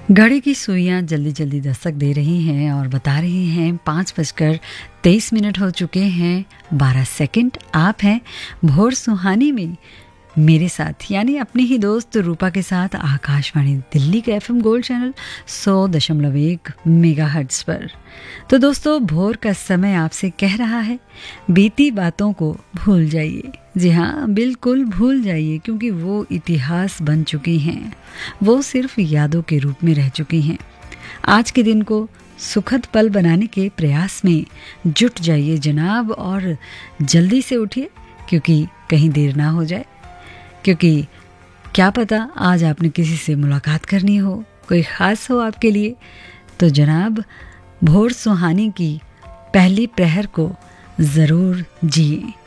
घड़ी की सुइयां जल्दी जल्दी दस्तक दे रही हैं और बता रही हैं 5:23 हो चुके हैं 12 सेकंड। आप हैं भोर सुहानी में मेरे साथ यानी अपने ही दोस्त रूपा के साथ आकाशवाणी दिल्ली के एफएम गोल्ड चैनल 100.1 मेगाहर्ट्ज पर। तो दोस्तों, भोर का समय आपसे कह रहा है बीती बातों को भूल जाइए। जी हाँ, बिल्कुल भूल जाइए, क्योंकि वो इतिहास बन चुकी हैं, वो सिर्फ यादों के रूप में रह चुकी हैं। आज के दिन को सुखद पल बनाने के प्रयास में जुट जाइए जनाब, और जल्दी से उठिए क्योंकि कहीं देर ना हो जाए। क्योंकि क्या पता आज आपने किसी से मुलाकात करनी हो, कोई ख़ास हो आपके लिए। तो जनाब, भोर सुहानी की पहली प्रहर को ज़रूर जिए।